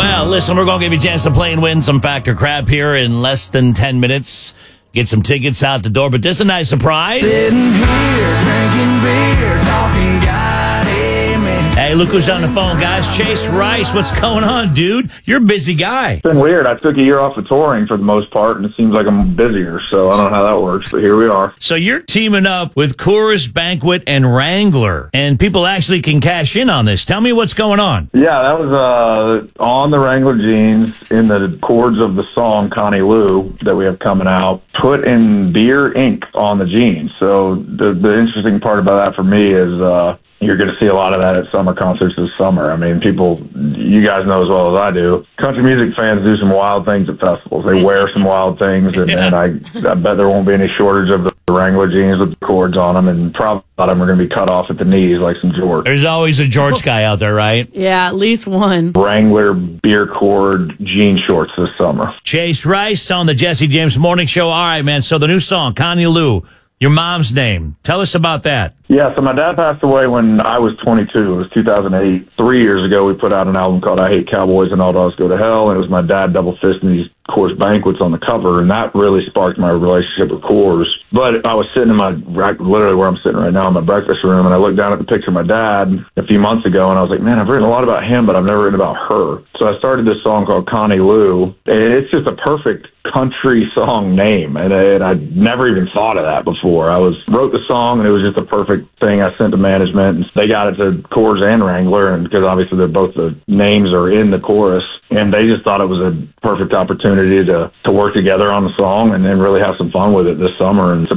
Well, listen, we're going to give you a chance to play and win some Factor Crap here in less than 10 minutes. Get some tickets out the door, but this is a nice surprise. Sitting here, drinking beer, talking God, amen. Hey, look who's on the phone, guys. Chase Rice, what's going on, dude? You're a busy guy. It's been weird. I took a year off of touring for the most part, and it seems like I'm busier, so I don't know how that works, but here we are. So you're teaming up with Coors Banquet and Wrangler, and people actually can cash in on this. Tell me what's going on. Yeah, that was on the Wrangler jeans in the chords of the song Connie Lou that we have coming out, put in beer ink on the jeans. So the interesting part about that for me is you're going to see a lot of that at summer concerts this summer. I mean, you guys know as well as I do, country music fans do some wild things at festivals. They wear some wild things, and I bet there won't be any shortage of the Wrangler jeans with the cords on them, and probably a lot of them are going to be cut off at the knees like some George. There's always a George guy out there, right? Yeah, at least one. Wrangler beer cord jean shorts this summer. Chase Rice on the Jesse James Morning Show. All right, man, so the new song, Connie Lou, your mom's name. Tell us about that. Yeah, so my dad passed away when I was 22. It was 2008. 3 years ago, we put out an album called I Hate Cowboys and All Dogs Go to Hell, and it was my dad double fisting these Coors Banquets on the cover, and that really sparked my relationship with Coors. But I was sitting in my, literally where I'm sitting right now, in my breakfast room, and I looked down at the picture of my dad a few months ago, and I was like, man, I've written a lot about him, but I've never written about her. So I started this song called Connie Lou, and it's just a perfect country song name, and I'd never even thought of that before. I wrote the song, and it was just a perfect thing. I sent to management, and they got it to Coors and Wrangler, and because obviously they're both, the names are in the chorus, and they just thought it was a perfect opportunity to work together on the song and then really have some fun with it this summer. And